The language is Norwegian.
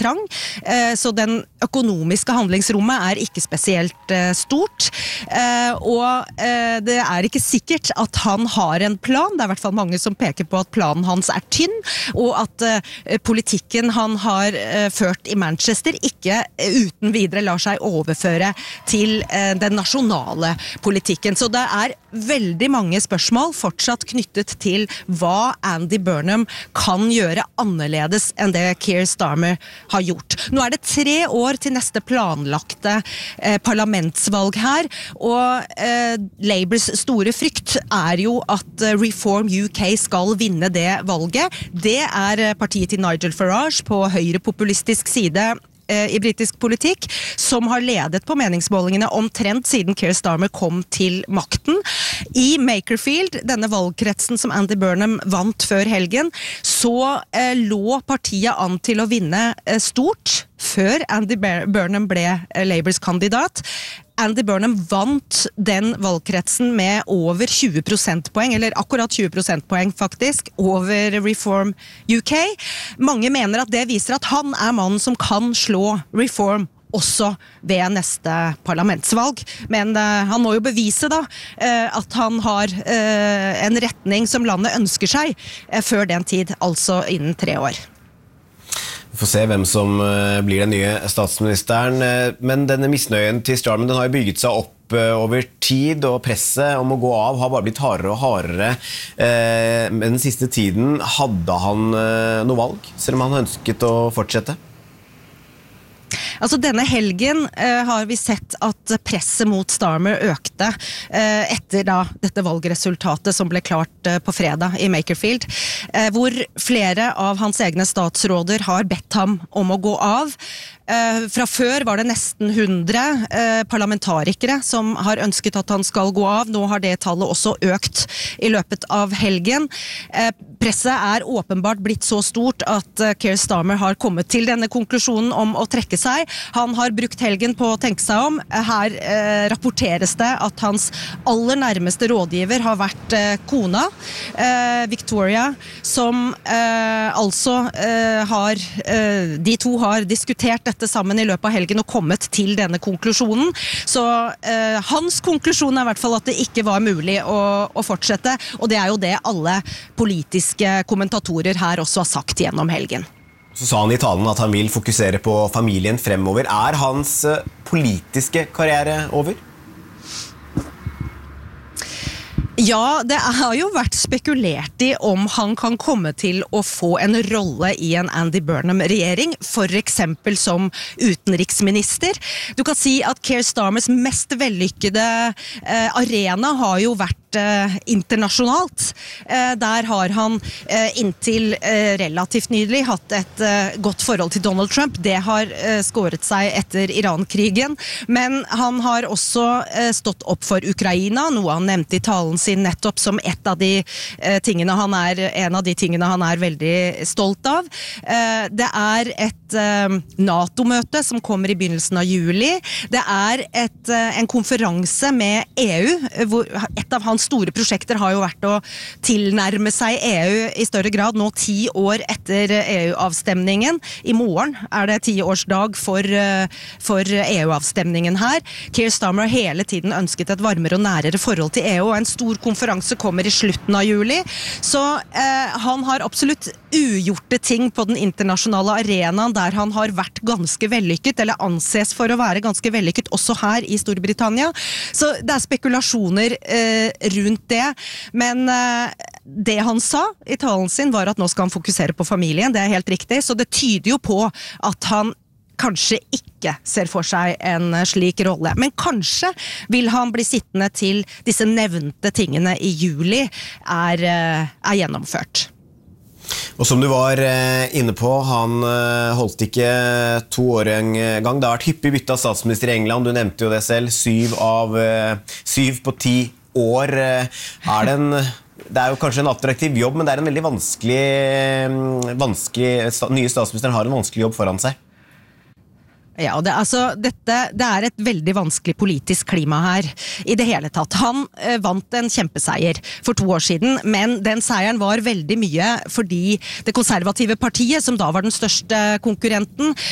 trang, så den økonomiske handlingsrommet ikke spesielt stort, og det ikke sikkert at han har en plan. Det I hvert fall mange som peker på at planen hans tynn, og at politikken han har ført I Manchester ikke uten videre lar seg overføre til den nasjonale politikken. Så det veldig mange spørsmål fortsatt knyttet til hva Andy Burnham kan gjøre annerledes enn det Keir Starmer har gjort. Nå det 3 år til neste planlagte parlamentsvalg her, og Labours store frykt jo at Reform UK skal vinne det valget. Det partiet til Nigel Farage på høyrepopulistisk side I britisk politikk, som har ledet på meningsmålingene omtrent siden Keir Starmer kom til makten. I Makerfield, denne valgkretsen som Andy Burnham vant før helgen, så lå partiet an til å vinne stort før Andy Burnham ble Labours kandidat. Andy Burnham vant den valgkretsen med over 20 prosentpoeng, eller akkurat 20 prosentpoeng faktisk, over Reform UK. Mange mener at det viser at han mannen som kan slå Reform også ved neste parlamentsvalg. Men han må jo bevise da, at han har en retning som landet ønsker seg før den tid, altså innen 3 år. Vi får se hvem som blir den nye statsministeren, men denne misnøyen til Starmer, den har jo bygget seg opp over tid, og presset om å gå av har bare blitt hardere og hardere. Men den siste tiden hadde han noe valg, selv om han ønsket å fortsette? Altså denne helgen har vi sett at presset mot Starmer økte etter da dette valgresultatet som ble klart på fredag I Makerfield, hvor flere av hans egne statsråder har bedt ham om å gå av. Fra før var det nesten 100 parlamentarikere som har ønsket at han skal gå av. Nå har det tallet også økt I løpet av helgen. Presset åpenbart blitt så stort at Keir Starmer har kommet til denne konklusjonen om å trekke seg. Han har brukt helgen på å tenke seg om. Her rapporteres det at hans aller nærmeste rådgiver har vært kona, Victoria, som altså de to har diskutert dette sammen I løpet av helgen og kommet til denne konklusjonen. Så hans konklusjon I hvert fall at det ikke var mulig å fortsette, og det jo det alle politiske kommentatorer her også har sagt gjennom helgen. Så sa han I talen at han vil fokusere på familien fremover. Hans politiske karriere over? Ja, det har jo vært spekulert I om han kan komme til å få en rolle I en Andy Burnham-regjering, for eksempel som utenriksminister. Du kan si at Keir Starmers mest vellykkede arena har jo vært internasjonalt. Der har han inntil relativt nydelig hatt et godt forhold til Donald Trump. Det har skåret seg etter Iran-krigen, men han har også stått opp for Ukraina, noe han nevnte I talen sin nettopp som en av de tingene han veldig stolt av. Det et NATO-møte som kommer I begynnelsen av juli. Det en konferanse med EU, hvor et av hans store prosjekter har jo vært å tilnærme seg EU I større grad, nå 10 år etter EU-avstemningen. I morgen det 10-årsdag for EU-avstemningen her. Keir Starmer har hele tiden ønsket et varmere og nærere forhold til EU, og en stor konferanse kommer I slutten av juli. Så han har absolutt ugjorte ting på den internasjonale arenaen der han har vært ganske vellykket, eller anses for å være ganske vellykket, også her I Storbritannia. Så det spekulasjoner rundt det, men det han sa I talen sin var at nå skal han fokusere på familien, det helt riktig, så det tyder jo på at han kanskje ikke ser for seg en slik rolle. Men kanskje vil han bli sittende til disse nevnte tingene I juli gjennomført. Og som du var inne på, han holdt ikke 2 år en gang. Det har vært hyppig bytte av statsminister I England, du nevnte jo det selv, 7 på 10 år. Det jo kanskje en attraktiv jobb, men det en veldig vanskelig nye statsministeren har en vanskelig jobb foran seg. Ja, det et veldig vanskelig politisk klima her I det hele tatt. Han vant en kjempeseier for 2 år siden, men den seieren var veldig mye fordi det konservative partiet, som da var den største konkurrenten,